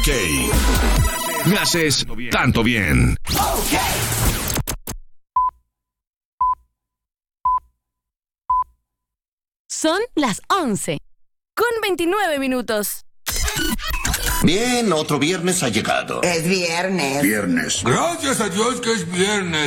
OK. Me haces tanto bien. Son las 11:29. Bien, otro viernes ha llegado. Es viernes. Viernes. Gracias a Dios que es viernes.